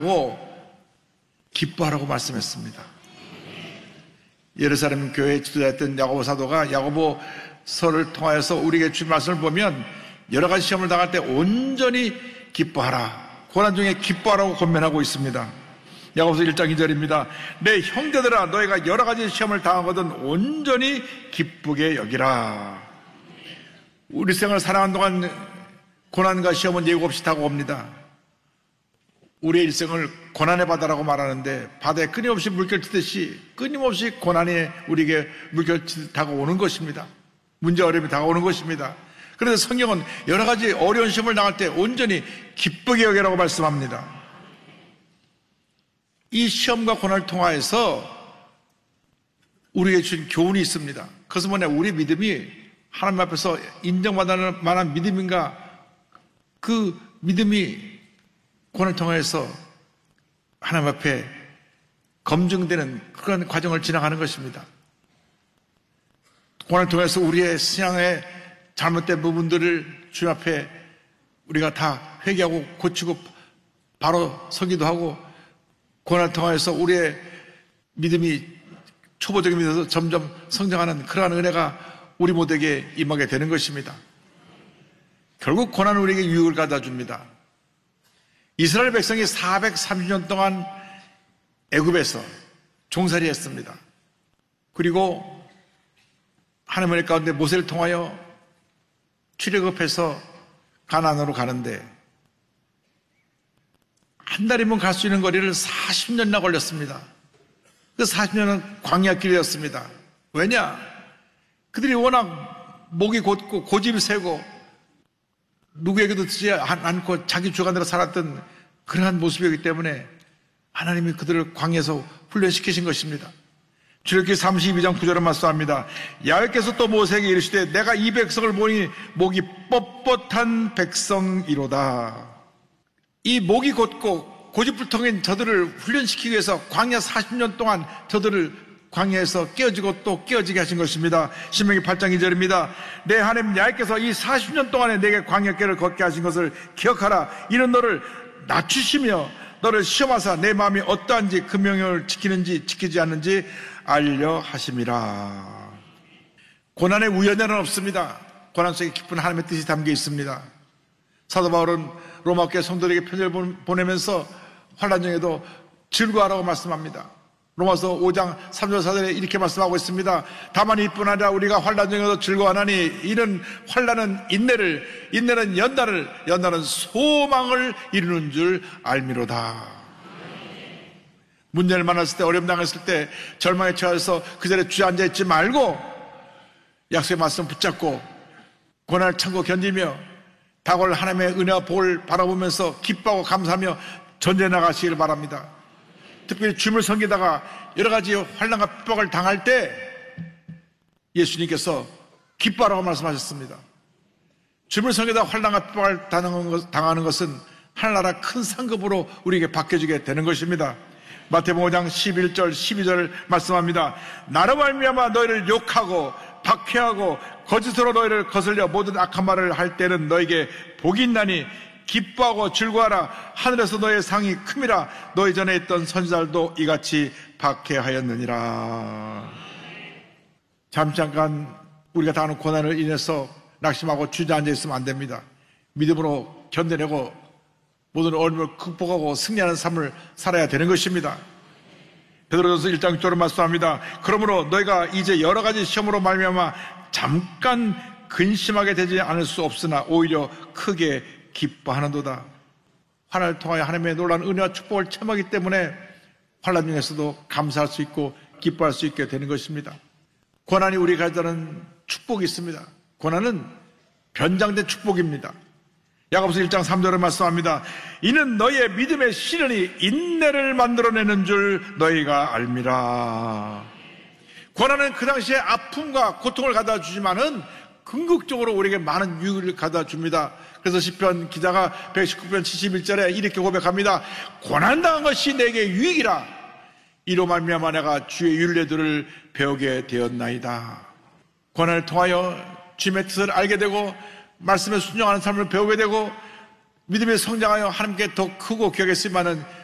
기뻐하라고 말씀했습니다. 예루살렘 교회의 지도자였던 야고보 사도가 야고보서를 통하여서 우리에게 주신 말씀을 보면 여러 가지 시험을 당할 때 온전히 기뻐하라, 고난 중에 기뻐하라고 권면하고 있습니다. 야고보서 1장 2절입니다. 내 형제들아, 너희가 여러 가지 시험을 당하거든 온전히 기쁘게 여기라. 우리 생을 살아가는 동안 고난과 시험은 예고 없이 다가옵니다. 우리의 일생을 고난의 바다라고 말하는데 바다에 끊임없이 물결치듯이 끊임없이 고난이 우리에게 물결치듯 다가오는 것입니다. 문제 어려움이 다가오는 것입니다. 그런데 성경은 여러 가지 어려운 시험을 당할 때 온전히 기쁘게 여기라고 말씀합니다. 이 시험과 고난을 통하여서 우리에게 주신 교훈이 있습니다. 그것은 뭐냐, 우리 믿음이 하나님 앞에서 인정받을 만한 믿음인가, 그 믿음이 고난을 통해서 하나님 앞에 검증되는 그런 과정을 지나가는 것입니다. 고난을 통해서 우리의 신앙의 잘못된 부분들을 주님 앞에 우리가 다 회개하고 고치고 바로 서기도 하고, 고난을 통해서 우리의 믿음이 초보적인 믿음에서 점점 성장하는 그러한 은혜가 우리 모두에게 임하게 되는 것입니다. 결국 고난은 우리에게 유익을 가져다 줍니다. 이스라엘 백성이 430년 동안 애굽에서 종살이 했습니다. 그리고 하나님의 은혜 가운데 모세를 통하여 출애굽해서 가나안으로 가는데 한 달이면 갈 수 있는 거리를 40년이나 걸렸습니다. 그 40년은 광야길이었습니다. 왜냐? 그들이 워낙 목이 곧고 고집이 세고 누구에게도 듣지 않고 자기 주관대로 살았던 그러한 모습이었기 때문에 하나님이 그들을 광야에서 훈련시키신 것입니다. 출애굽기 32장 9절을 말씀합니다. 야훼께서 또 모세에게 이르시되 내가 이 백성을 보니 목이 뻣뻣한 백성이로다. 이 목이 곧고 고집불통인 저들을 훈련시키기 위해서 광야 40년 동안 저들을 광야에서 깨어지고 또 깨어지게 하신 것입니다. 신명기 8장 2절입니다. 내 하나님 야훼께서 이 40년 동안에 내게 광야길을 걷게 하신 것을 기억하라. 이는 너를 낮추시며 너를 시험하사 내 마음이 어떠한지 그 명령을 지키는지 지키지 않는지 알려 하심이라. 고난의 우연에는 없습니다. 고난 속에 깊은 하나님의 뜻이 담겨 있습니다. 사도 바울은 로마 교회 성도들에게 편지를 보내면서 환난 중에도 즐거워하라고 말씀합니다. 로마서 5장 3절 4절에 이렇게 말씀하고 있습니다. 다만 이뿐 아니라 우리가 환난 중에도 즐거워하나니 이는 환난은 인내를, 인내는 연단을, 연단은 소망을 이루는 줄 알미로다. 문제를 만났을 때, 어려움 당했을 때, 절망에 처해서 그 자리에 주저앉아 있지 말고 약속의 말씀 붙잡고 고난을 참고 견디며 다가올 하나님의 은혜와 복을 바라보면서 기뻐하고 감사하며 전진해 나가시길 바랍니다. 특별히 주님을 섬기다가 여러 가지 환난과 핍박을 당할 때 예수님께서 기뻐하라고 말씀하셨습니다. 주님을 섬기다가 환난과 핍박을 당하는 것은 하늘나라 큰 상급으로 우리에게 바뀌어지게 되는 것입니다. 마태복음 5장 11절 12절 말씀합니다. 나로 말미암아 너희를 욕하고 박해하고 거짓으로 너희를 거슬려 모든 악한 말을 할 때는 너에게 복이 있나니 기뻐하고 즐거워하라. 하늘에서 너의 상이 큼이라. 너희 전에 있던 선지자들도 이같이 박해하였느니라. 잠깐 우리가 당하는 고난을 인해서 낙심하고 주저앉아 있으면 안 됩니다. 믿음으로 견뎌내고 모든 어려움을 극복하고 승리하는 삶을 살아야 되는 것입니다. 베드로전서 1장 6절을 말씀합니다. 그러므로 너희가 이제 여러 가지 시험으로 말미암아 잠깐 근심하게 되지 않을 수 없으나 오히려 크게 기뻐하는도다. 환난을 통하여 하나님의 놀라운 은혜와 축복을 체험하기 때문에 환난 중에서도 감사할 수 있고 기뻐할 수 있게 되는 것입니다. 고난이 우리가 가져다는 축복이 있습니다. 고난은 변장된 축복입니다. 야고보서 1장 3절을 말씀합니다. 이는 너희의 믿음의 시련이 인내를 만들어내는 줄 너희가 알미라. 고난은 그 당시에 아픔과 고통을 가져다 주지만은 궁극적으로 우리에게 많은 유익을 가져다 줍니다. 그래서 시편 기자가 119편 71절에 이렇게 고백합니다. 고난당한 것이 내게 유익이라. 이로 말미암아 내가 주의 율례들을 배우게 되었나이다. 고난을 통하여 주님의 뜻을 알게 되고 말씀에 순종하는 삶을 배우게 되고 믿음에 성장하여 하나님께 더 크고 귀하게 쓰임하는